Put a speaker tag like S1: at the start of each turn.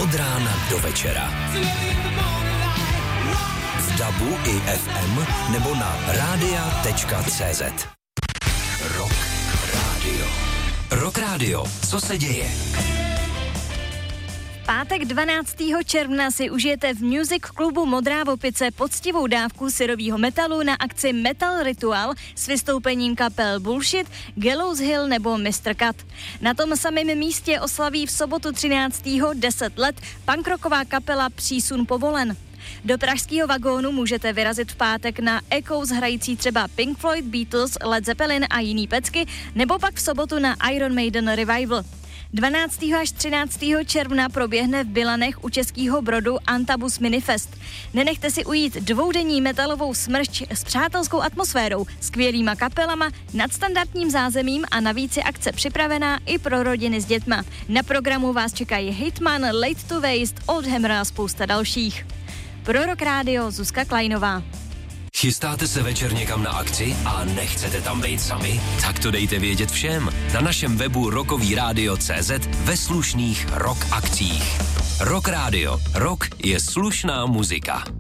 S1: Od rána do večera. V DABu i FM nebo na radia.cz. Rock Radio. Rock Radio. Co se děje?
S2: Pátek 12. června si užijete v Music klubu Modrá Vopice poctivou dávku syrovýho metalu na akci Metal Ritual s vystoupením kapel Bullshit, Gallows Hill nebo Mr. Cut. Na tom samém místě oslaví v sobotu 13. 10 let punkrocková kapela Přísun povolen. Do pražského vagónu můžete vyrazit v pátek na Echoes hrající třeba Pink Floyd, Beatles, Led Zeppelin a jiný pecky, nebo pak v sobotu na Iron Maiden Revival. 12. až 13. června proběhne v Bilanech u Českého Brodu Antabus Minifest. Nenechte si ujít dvoudenní metalovou smršť s přátelskou atmosférou, skvělýma kapelama, nadstandardním zázemím a navíc je akce připravená i pro rodiny s dětma. Na programu vás čekají Hitman, Late to Waste, Oldhammer a spousta dalších. Pro Rock Radio Zuzka Kleinová.
S1: Chystáte se večer někam na akci a nechcete tam být sami? Tak to dejte vědět všem. Na našem webu rockovyradio.cz ve slušných rock akcích. Rock Radio. Rock je slušná muzika.